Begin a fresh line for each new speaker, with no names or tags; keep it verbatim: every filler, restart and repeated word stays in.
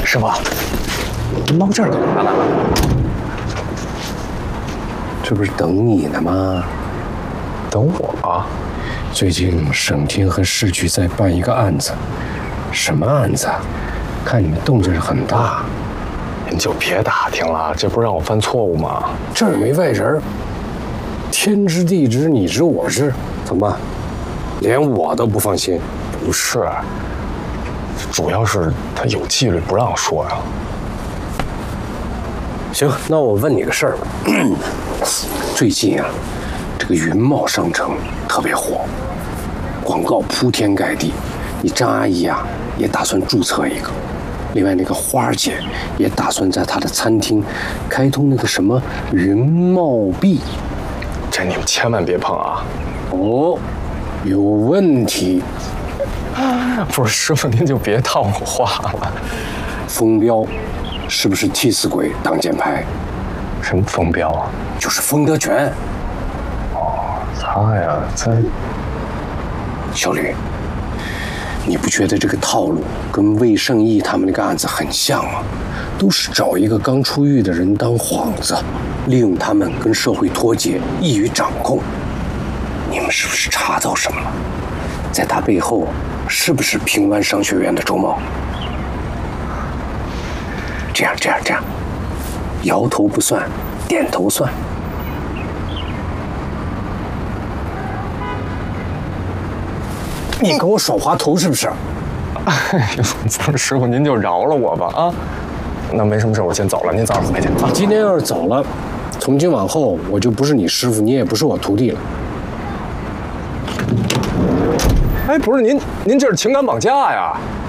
师傅，您猫这儿干嘛呢？
这不是等你呢吗？
等我啊？
最近省厅和市局在办一个案子，什么案子？看你们动静很大。
您就别打听了，这不是让我犯错误吗？
这儿没外人，天知地知，你知我知，怎么办？连我都不放心？
不是，主要是他有纪律，不让说呀。
行，那我问你个事儿吧。最近啊，这个云茂商城特别火，广告铺天盖地。你张阿姨啊，也打算注册一个。另外，那个花儿姐也打算在她的餐厅开通那个什么云茂币。
这你们千万别碰啊！
哦，有问题。
不是师傅，您就别套我话了。
风标是不是替死鬼挡箭牌？
什么风标啊？
就是风德全。
哦，他呀，在。
小吕，你不觉得这个套路跟魏胜义他们那个案子很像吗？都是找一个刚出狱的人当幌子，利用他们跟社会脱节，易于掌控。你们是不是查到什么了？在他背后是不是平湾商学院的周茂？这样这样这样，摇头不算，点头算。你跟我耍滑头是不是？
哎呦，不是师傅，您就饶了我吧啊！那没什么事，我先走了，您早点回去啊。
今天要是走了，从今往后我就不是你师傅，你也不是我徒弟了。
哎，不是您，您这是情感绑架呀！